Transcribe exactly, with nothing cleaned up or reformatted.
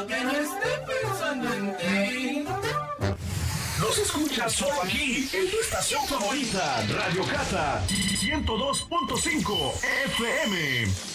que no esté pensando en ti. Los escuchas solo aquí, en tu estación favorita, Radio Cata ciento dos punto cinco F M.